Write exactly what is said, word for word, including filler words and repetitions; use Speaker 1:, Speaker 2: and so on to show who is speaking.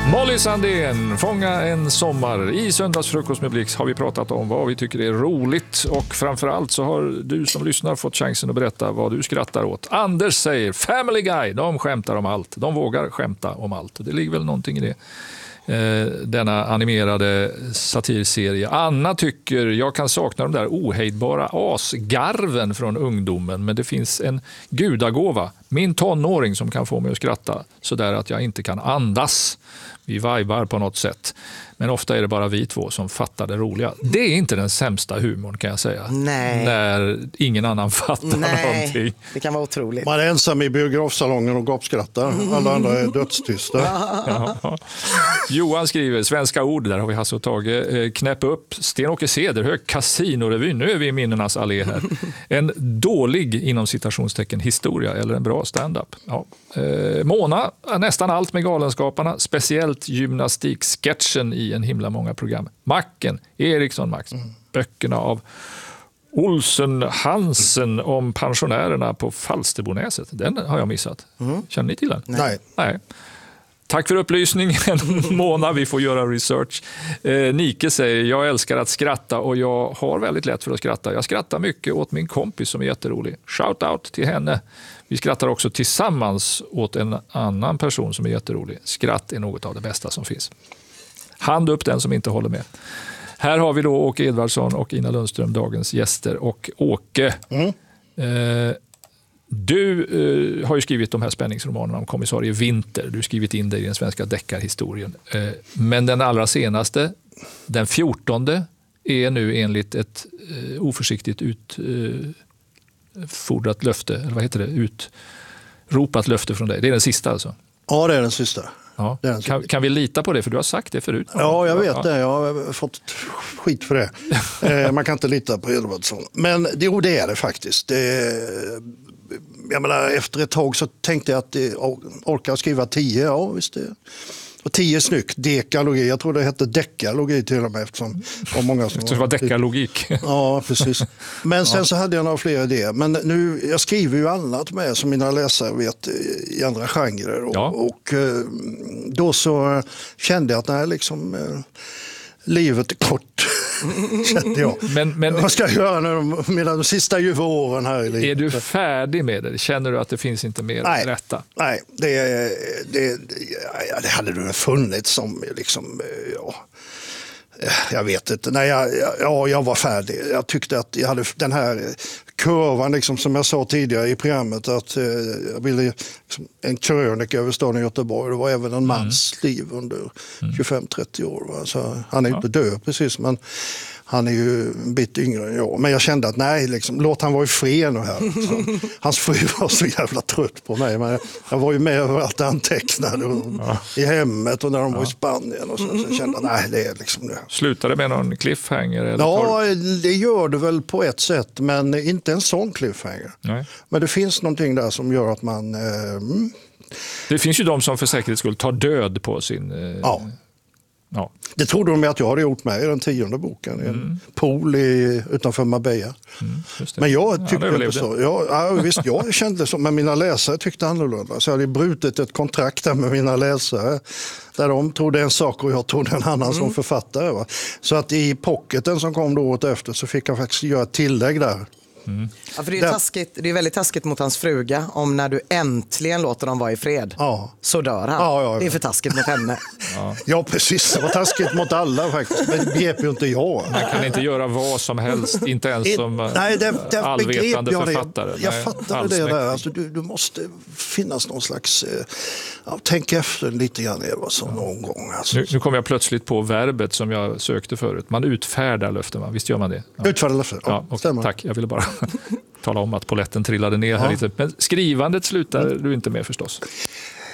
Speaker 1: Molly Sandén, Fånga en sommar. I Söndagsfrukost med Blix har vi pratat om vad vi tycker är roligt, och framförallt så har du som lyssnar fått chansen att berätta vad du skrattar åt. Anders säger Family Guy, de skämtar om allt. De vågar skämta om allt. Det ligger väl någonting i det. Eh, denna animerade satirserie. Anna tycker jag kan sakna de där ohejdbara asgarven från ungdomen, men det finns en gudagåva, min tonåring, som kan få mig att skratta så där att jag inte kan andas. Vi vibar på något sätt. Men ofta är det bara vi två som fattar det roliga. Det är inte den sämsta humorn, kan jag säga.
Speaker 2: Nej.
Speaker 1: När ingen annan fattar
Speaker 2: Nej.
Speaker 1: någonting.
Speaker 2: Det kan vara otroligt.
Speaker 3: Man är ensam i biografsalongen och gapskrattar. Alla andra är dödstysta.
Speaker 1: Ja. Johan skriver, svenska ord, där har vi Hasse och Tage. Knäpp upp Sten-Åke Cederhög, Casinorevyn. Nu är vi i minnenas allé här. En dålig, inom citationstecken, historia eller en bra stand-up. Ja. Eh, Mona, nästan allt med Galenskaparna. Speciellt gymnastiksketchen i en himla många program. Macken, Eriksson Max. Mm. Böckerna av Olsen Hansen om pensionärerna på Falsterbonäset. Den har jag missat. Mm. Känner ni till den?
Speaker 3: Nej.
Speaker 1: Nej. Tack för upplysningen, Mona. Vi får göra research. Eh, Nike säger, jag älskar att skratta och jag har väldigt lätt för att skratta. Jag skrattar mycket åt min kompis som är jätterolig. Shout out till henne. Vi skrattar också tillsammans åt en annan person som är jätterolig. Skratt är något av det bästa som finns. Hand upp den som inte håller med. Här har vi då Åke Edvardsson och Ina Lundström, dagens gäster. Och Åke, mm. eh, du eh, har ju skrivit de här spänningsromanerna om kommissarie Winter. Du har skrivit in det i den svenska deckarhistorien. Eh, men den allra senaste, den fjortonde, är nu enligt ett eh, oförsiktigt utfordrat eh, löfte, eller vad heter det, utropat löfte från dig. Det är den sista alltså?
Speaker 3: Ja, det är den sista.
Speaker 1: Ja. Kan, kan vi lita på det? För du har sagt det förut.
Speaker 3: Ja, jag vet ja. det. Jag har fått skit för det. eh, man kan inte lita på Edvardsson. Men det, jo, det är det faktiskt. Det, jag menar, efter ett tag så tänkte jag att det, orkar skriva tio. Ja, visst det. Och tio snyggt. Dekalogi. Jag tror det hette dekalogi till och med. Eftersom det var många som
Speaker 1: det var dekalogik.
Speaker 3: Ja, precis. Men sen ja. så hade jag några fler idéer. Men nu, jag skriver ju annat med som mina läsare vet i andra genrer. Och, ja. och då så kände jag att nej, liksom, livet är kort. Kände jag. Men, men, vad ska jag göra nu de, mina, de sista ljuva åren här i livet?
Speaker 1: Är du färdig med det? Känner du att det finns inte mer
Speaker 3: nej,
Speaker 1: att rätta?
Speaker 3: Nej, det, det, ja, det hade du funnits som liksom, ja, jag vet inte. Nej, jag, ja, jag var färdig. Jag tyckte att jag hade den här kurvan, liksom, som jag sa tidigare i programmet, att eh, jag ville liksom, en krönika över staden Göteborg. Det var även en mans mm. liv under mm. tjugofem till trettio år. Va? Så han är ju ja. inte död precis, men han är ju en bit yngre än jag. Men jag kände att nej, liksom, låt han vara i fred nu här. Liksom. Hans fru var så jävla trött på mig. Men jag var ju med överallt antecknade och, ja. i hemmet och när de ja. var i Spanien. Och så, så jag kände nej, det är liksom det.
Speaker 1: Slutade med någon cliffhanger? Eller
Speaker 3: ja, det gör det väl på ett sätt, men inte en sån cliffhanger. Nej. Men det finns någonting där som gör att man... Eh, mm.
Speaker 1: Det finns ju de som för säkerhets skull tar död på sin... Eh,
Speaker 3: ja.
Speaker 1: Ja.
Speaker 3: Det trodde de att jag hade gjort med i den tionde boken. I en mm. pool i, utanför Marbella. Mm, men jag tyckte ja, inte så. Jag, ja, visst, jag kände så, men mina läsare tyckte annorlunda. Så jag hade brutit ett kontrakt där med mina läsare. Där de trodde en sak och jag trodde en annan mm. som författare. Va? Så att i pocketen som kom då året efter så fick jag faktiskt göra ett tillägg där.
Speaker 2: Mm. Ja, för det, är taskigt, det är väldigt taskigt mot hans fruga om när du äntligen låter dem vara i fred ja. så dör han. Ja, ja, ja. Det är för taskigt mot henne.
Speaker 3: Ja, ja precis. Det var taskigt mot alla faktiskt. Men det begrep ju inte jag.
Speaker 1: Man kan inte göra vad som helst, inte ens som nej, det, det allvetande jag författare.
Speaker 3: Det. Jag nej, fattade det där. Alltså, du, du måste finnas någon slags... Ja, tänk efter lite grann Eva, som ja. någon gång. Alltså.
Speaker 1: Nu, nu kom jag plötsligt på verbet som jag sökte förut. Man utfärdar löften, va? Visst gör man det?
Speaker 3: Ja. Utfärdar löften, ja.
Speaker 1: ja okay. Tack, jag ville bara... tala om att poletten trillade ner ja. här lite. Men skrivandet slutar du inte med förstås?